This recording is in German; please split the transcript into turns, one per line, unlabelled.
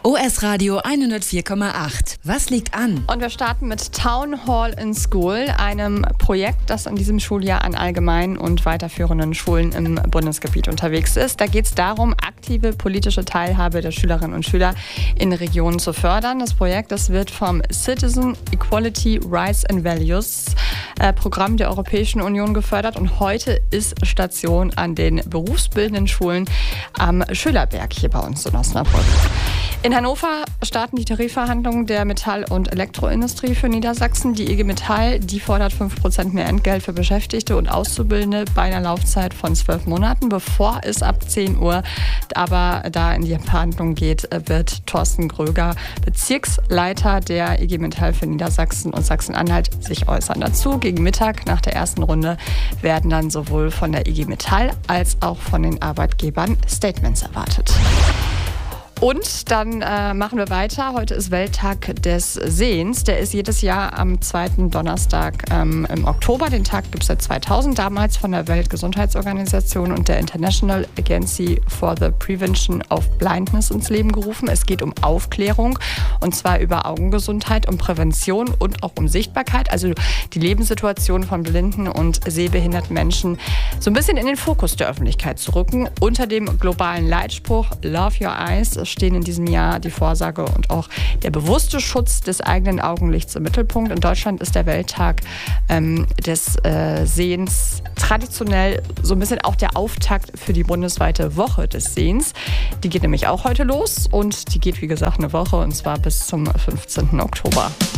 OS Radio 104,8. Was liegt an?
Und wir starten mit Town Hall in School, einem Projekt, das in diesem Schuljahr an allgemeinen und weiterführenden Schulen im Bundesgebiet unterwegs ist. Da geht es darum, aktive politische Teilhabe der Schülerinnen und Schüler in Regionen zu fördern. Das Projekt, das wird vom Citizen Equality Rights and Values Programm der Europäischen Union gefördert und heute ist Station an den berufsbildenden Schulen am Schölerberg hier bei uns in Osnabrück. In Hannover starten die Tarifverhandlungen der Metall- und Elektroindustrie für Niedersachsen. Die IG Metall, die fordert 5% mehr Entgelt für Beschäftigte und Auszubildende bei einer Laufzeit von 12 Monaten. Bevor es ab 10 Uhr aber da in die Verhandlungen geht, wird Thorsten Gröger, Bezirksleiter der IG Metall für Niedersachsen und Sachsen-Anhalt, sich äußern. Dazu gegen Mittag nach der ersten Runde werden dann sowohl von der IG Metall als auch von den Arbeitgebern Statements erwartet. Und dann machen wir weiter. Heute ist Welttag des Sehens. Der ist jedes Jahr am zweiten Donnerstag im Oktober. Den Tag gibt es seit 2000, damals von der Weltgesundheitsorganisation und der International Agency for the Prevention of Blindness ins Leben gerufen. Es geht um Aufklärung und zwar über Augengesundheit, um Prävention und auch um Sichtbarkeit. Also die Lebenssituation von blinden und sehbehinderten Menschen so ein bisschen in den Fokus der Öffentlichkeit zu rücken. Unter dem globalen Leitspruch Love Your Eyes stehen in diesem Jahr die Vorsorge und auch der bewusste Schutz des eigenen Augenlichts im Mittelpunkt. In Deutschland ist der Welttag des Sehens traditionell so ein bisschen auch der Auftakt für die bundesweite Woche des Sehens. Die geht nämlich auch heute los und die geht, wie gesagt, eine Woche und zwar bis zum 15. Oktober.